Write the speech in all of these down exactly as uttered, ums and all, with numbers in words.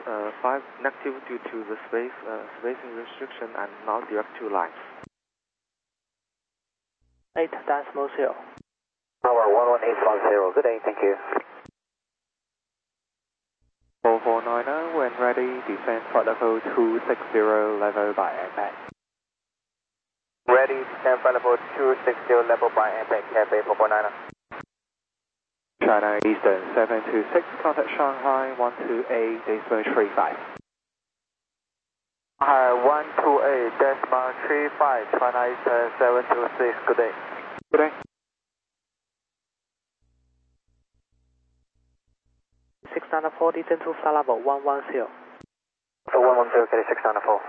uh, five negative due to the space uh, spacing restriction and not direct to lines. eight decimal zero. Tower one one eight one zero, good day, thank you. four four nine zero, when ready, descend flight level two six zero, level by impact. Ready, descend flight level two six zero, level by impact, Cathay four four nine zero. China Eastern seven two six, contact Shanghai one two eight, decimal three five. Hi, one two eight, decimal three five, China Eastern seven two six, good day. Good day. six nine four, descend to flight level one one zero. So one one zero, Cathay six nine four.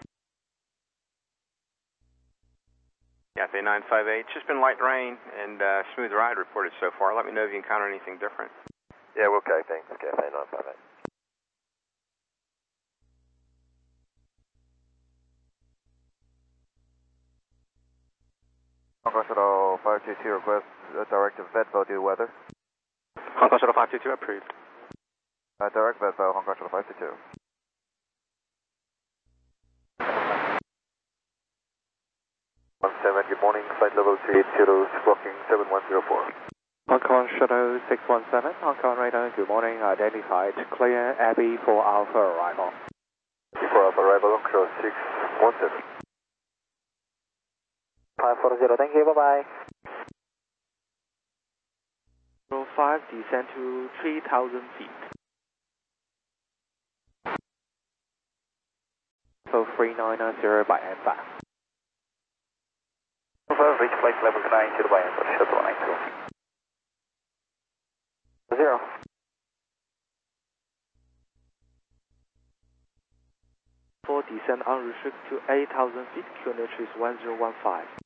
Cathay nine five eight, just been light rain and uh, smooth ride reported so far. Let me know if you encounter anything different. Yeah, we're okay, thanks. Cathay nine five eight. Hong Kong Shuttle five two two request uh, direct to Vedvo due to weather. Hong Kong Shuttle five two two approved. Uh, direct Vedvo, Hong Kong Shuttle five two two. one seven, good morning, flight level three eight zero, squawking seven one zero four. Hong Kong Shuttle six one seven, Hong Kong radar, good morning, identified, clear Abbey for Alpha arrival. For Alpha arrival, control six one seven. five four zero, thank you, bye-bye. Zero five, descend to three thousand feet. So three nine zero by impact. Reach flight level nine zero by impact, shuttle nine two. Zero. For descent unrestricted to eight thousand feet, Q N H is one zero one five.